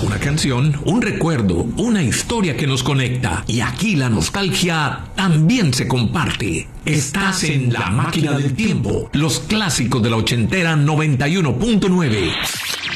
Una canción, un recuerdo, una historia que nos conecta. Y aquí la nostalgia también se comparte. Estás en La Máquina del Tiempo, los clásicos de la ochentera 91.9.